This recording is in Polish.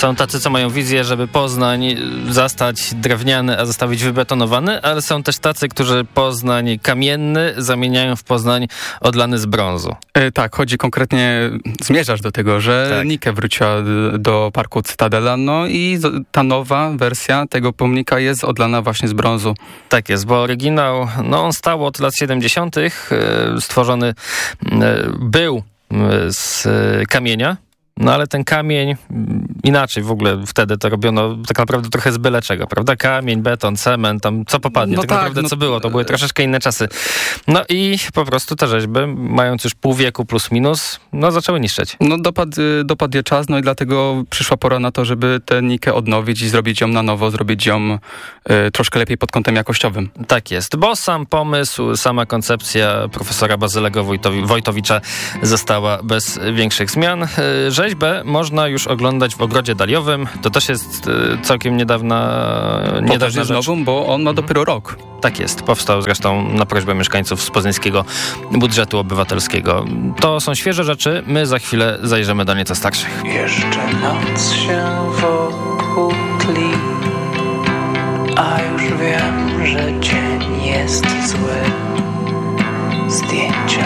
Są tacy, co mają wizję, żeby Poznań zastać drewniany, a zostawić wybetonowany, ale są też tacy, którzy Poznań kamienny zamieniają w Poznań odlany z brązu. Tak, chodzi konkretnie, zmierzasz do tego, że Nike wróciła do parku Cytadela, no i ta nowa wersja tego pomnika jest odlana właśnie z brązu. Tak jest, bo oryginał, no on stał od lat 70., stworzony był z kamienia, no ale ten kamień inaczej w ogóle wtedy to robiono tak naprawdę trochę z byle czego, prawda? Kamień, beton, cement, tam co popadnie. Tak naprawdę co było, to były troszeczkę inne czasy. No i po prostu te rzeźby, mając już pół wieku plus minus, no zaczęły niszczeć. No dopadł je czas, no i dlatego przyszła pora na to, żeby tę Nikę odnowić i zrobić ją na nowo, zrobić ją troszkę lepiej pod kątem jakościowym. Tak jest, bo sam pomysł, sama koncepcja profesora Bazylego Wojtowicza została bez większych zmian. Rzeźbę można już oglądać w Ogrodzie Daliowym. To też jest całkiem niedawna rzecz. Nową, bo on ma dopiero rok. Tak jest. Powstał zresztą na prośbę mieszkańców z poznańskiego budżetu obywatelskiego. To są świeże rzeczy. My za chwilę zajrzymy do nieco starszych. Jeszcze noc się wokół tli, a już wiem, że dzień jest zły. Zdjęcia